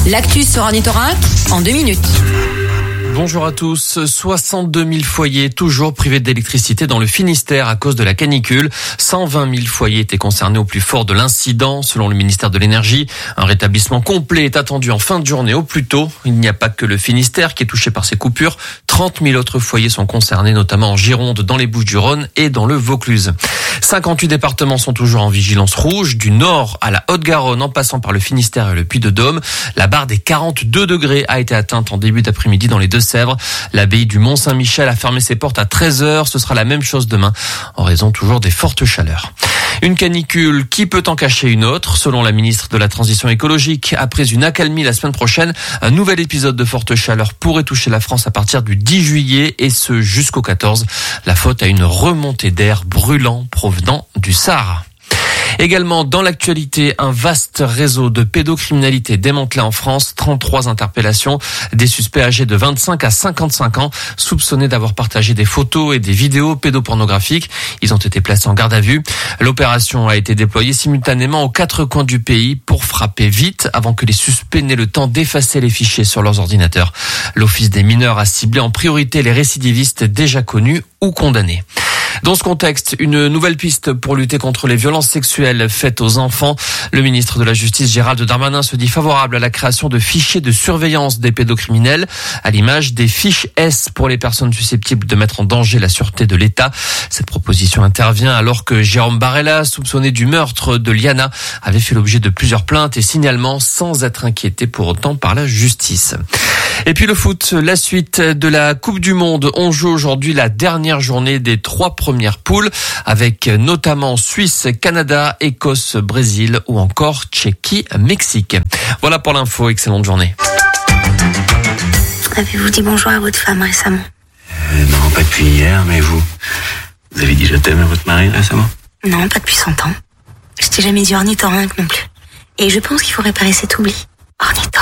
L'actu sur Ornithorynque en 2 minutes. Bonjour à tous. 62 000 foyers toujours privés d'électricité dans le Finistère à cause de la canicule. 120 000 foyers étaient concernés au plus fort de l'incident, selon le ministère de l'Énergie. Un rétablissement complet est attendu en fin de journée au plus tôt. Il n'y a pas que le Finistère qui est touché par ces coupures. 30 000 autres foyers sont concernés, notamment en Gironde, dans les Bouches-du-Rhône et dans le Vaucluse. 58 départements sont toujours en vigilance rouge, du Nord à la Haute-Garonne, en passant par le Finistère et le Puy-de-Dôme. La barre des 42 degrés a été atteinte en début d'après-midi dans les Deux-Sèvres. L'abbaye du Mont-Saint-Michel a fermé ses portes à 13h. Ce sera la même chose demain, en raison toujours des fortes chaleurs. Une canicule qui peut en cacher une autre, selon la ministre de la Transition écologique. Après une accalmie la semaine prochaine, un nouvel épisode de forte chaleur pourrait toucher la France à partir du 10 juillet et ce jusqu'au 14. La faute à une remontée d'air brûlant provenant du Sahara. Également dans l'actualité, un vaste réseau de pédocriminalité démantelé en France, 33 interpellations, des suspects âgés de 25 à 55 ans, soupçonnés d'avoir partagé des photos et des vidéos pédopornographiques. Ils ont été placés en garde à vue. L'opération a été déployée simultanément aux 4 coins du pays pour frapper vite avant que les suspects n'aient le temps d'effacer les fichiers sur leurs ordinateurs. L'Office des mineurs a ciblé en priorité les récidivistes déjà connus ou condamnés. Dans ce contexte, une nouvelle piste pour lutter contre les violences sexuelles faites aux enfants. Le ministre de la Justice, Gérald Darmanin, se dit favorable à la création de fichiers de surveillance des pédocriminels, à l'image des fiches S pour les personnes susceptibles de mettre en danger la sûreté de l'État. Cette proposition intervient alors que Jérôme Barella, soupçonné du meurtre de Liana, avait fait l'objet de plusieurs plaintes et signalements sans être inquiété pour autant par la justice. Et puis le foot, la suite de la Coupe du Monde. On joue aujourd'hui la dernière journée des 3 premières poules avec notamment Suisse, Canada, Écosse, Brésil ou encore Tchéquie, Mexique. Voilà pour l'info, excellente journée. Avez-vous dit bonjour à votre femme récemment? Non, pas depuis hier, mais vous avez dit je t'aime à votre mari récemment? Non, pas depuis 100 ans. Je t'ai jamais dit ornithorynque non plus. Et je pense qu'il faut réparer cet oubli. Ornithorynque.